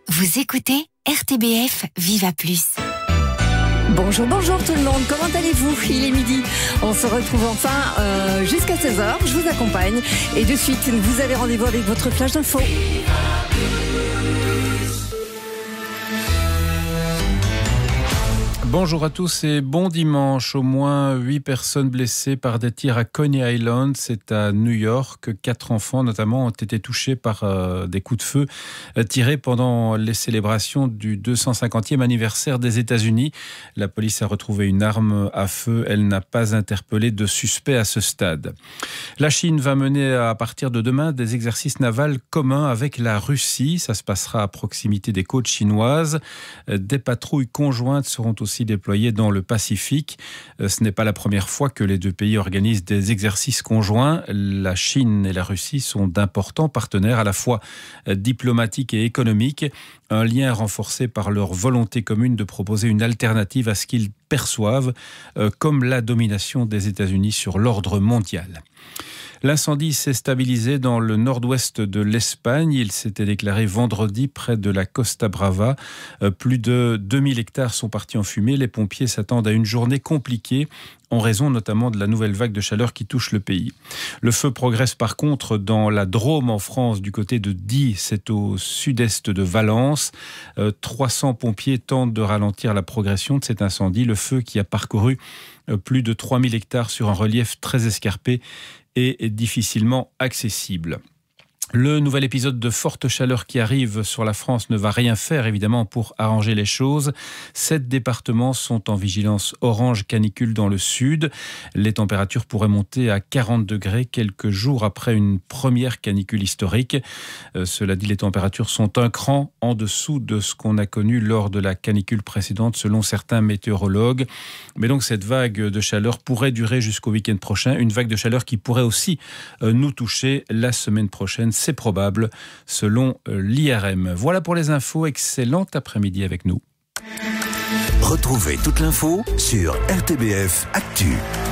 Vous écoutez RTBF Viva Plus. Bonjour tout le monde, comment allez-vous? Il est midi, on se retrouve enfin jusqu'à 16h, je vous accompagne et de suite vous avez rendez-vous avec votre flash d'info. Bonjour à tous et bon dimanche. Au moins 8 personnes blessées par des tirs à Coney Island, c'est à New York. 4 enfants notamment ont été touchés par des coups de feu tirés pendant les célébrations du 250e anniversaire des États-Unis. La police a retrouvé une arme à feu. Elle n'a pas interpellé de suspect à ce stade. La Chine va mener à partir de demain des exercices navals communs avec la Russie. Ça se passera à proximité des côtes chinoises. Des patrouilles conjointes seront aussi déployés dans le Pacifique. Ce n'est pas la première fois que les deux pays organisent des exercices conjoints. La Chine et la Russie sont d'importants partenaires à la fois diplomatiques et économiques. Un lien renforcé par leur volonté commune de proposer une alternative à ce qu'ils perçoivent comme la domination des États-Unis sur l'ordre mondial. L'incendie s'est stabilisé dans le nord-ouest de l'Espagne. Il s'était déclaré vendredi près de la Costa Brava. Plus de 2000 hectares sont partis en fumée. Les pompiers s'attendent à une journée compliquée en raison notamment de la nouvelle vague de chaleur qui touche le pays. Le feu progresse par contre dans la Drôme en France, du côté de Die, c'est au sud-est de Valence. 300 pompiers tentent de ralentir la progression de cet incendie. Le feu qui a parcouru plus de 3000 hectares sur un relief très escarpé et difficilement accessible. Le nouvel épisode de forte chaleur qui arrive sur la France ne va rien faire évidemment pour arranger les choses. 7 départements sont en vigilance orange canicule dans le sud. Les températures pourraient monter à 40 degrés quelques jours après une première canicule historique. Cela dit, les températures sont un cran en dessous de ce qu'on a connu lors de la canicule précédente selon certains météorologues. Mais donc cette vague de chaleur pourrait durer jusqu'au week-end prochain. Une vague de chaleur qui pourrait aussi nous toucher la semaine prochaine. C'est probable, selon l'IRM. Voilà pour les infos. Excellent après-midi avec nous. Retrouvez toute l'info sur RTBF Actu.